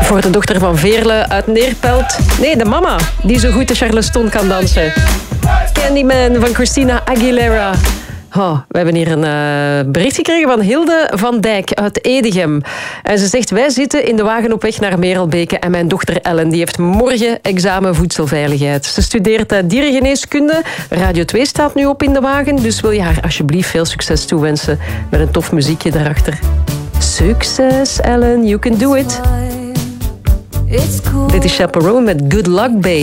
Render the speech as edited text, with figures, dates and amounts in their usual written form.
Voor de dochter van Veerle uit Neerpelt. Nee, de mama, die zo goed de Charleston kan dansen. Candyman van Christina Aguilera. Oh, we hebben hier een bericht gekregen van Hilde van Dijk uit Edegem. En ze zegt, wij zitten in de wagen op weg naar Merelbeke en mijn dochter Ellen die heeft morgen examen voedselveiligheid. Ze studeert dierengeneeskunde. Radio 2 staat nu op in de wagen, dus wil je haar alsjeblieft veel succes toewensen met een tof muziekje daarachter. Succes, Ellen, you can do it. Dit is Chaperone met Good Luck, Babe.